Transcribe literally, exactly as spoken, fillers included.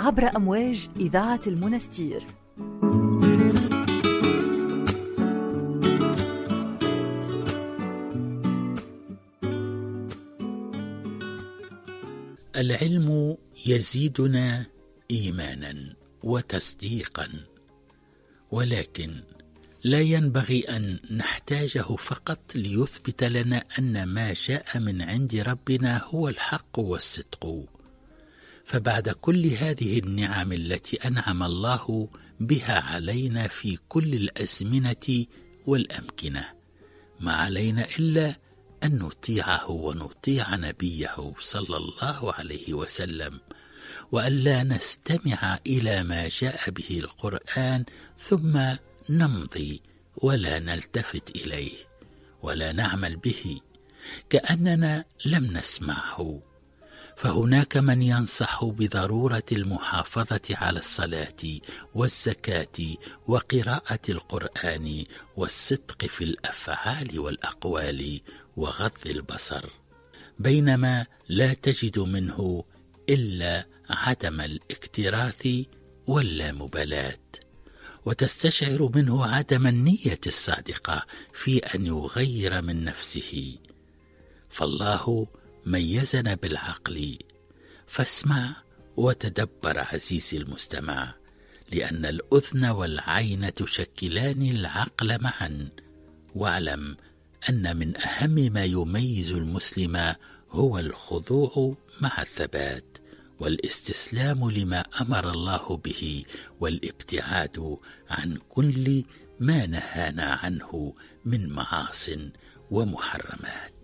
عبر أمواج إذاعة المنستير. العلم يزيدنا إيمانا وتصديقا، ولكن لا ينبغي أن نحتاجه فقط ليثبت لنا أن ما جاء من عند ربنا هو الحق والصدق. فبعد كل هذه النعم التي أنعم الله بها علينا في كل الأزمنة والأمكنة، ما علينا إلا أن نطيعه ونطيع نبيه صلى الله عليه وسلم، وألا نستمع إلى ما جاء به القرآن ثم نمضي ولا نلتفت إليه ولا نعمل به كأننا لم نسمعه. فهناك من ينصح بضرورة المحافظة على الصلاة والزكاة وقراءة القرآن والصدق في الأفعال والأقوال وغض البصر، بينما لا تجد منه إلا عدم الاكتراث واللامبالاة، وتستشعر منه عدم النية الصادقة في أن يغير من نفسه. فالله ميزنا بالعقل، فاسمع وتدبر عزيزي المستمع، لأن الأذن والعين تشكلان العقل معا. واعلم أن من أهم ما يميز المسلم هو الخضوع مع الثبات والاستسلام لما أمر الله به، والابتعاد عن كل ما نهانا عنه من معاصٍ ومحرمات.